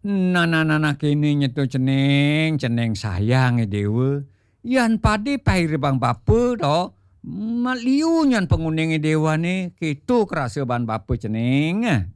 Nah, kini nyetu ceneng sayang dewa. Yan pade pair bang bapa do. Mat liu nyan penguning dewa ni. Kitu kerasa ban bapa ceneng.